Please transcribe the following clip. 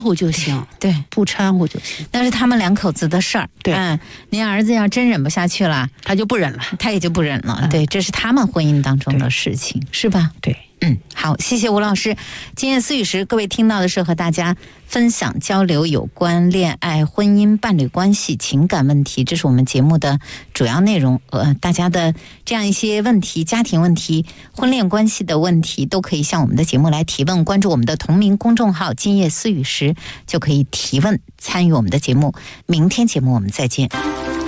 乎就行， 对， 不掺和就行。 那是他们两口子的事儿。 对， 您儿子要真忍不下去了， 他就不忍了， 他也就不忍了。对，这是他们婚姻当中的事情，是吧？ 对。 好，谢谢吴老师。今夜思语时，各位听到的是和大家分享交流有关恋爱、婚姻、伴侣关系、情感问题，这是我们节目的主要内容。大家的这样一些问题，家庭问题、婚恋关系的问题，都可以向我们的节目来提问。关注我们的同名公众号"今夜思语时"，就可以提问，参与我们的节目。明天节目我们再见。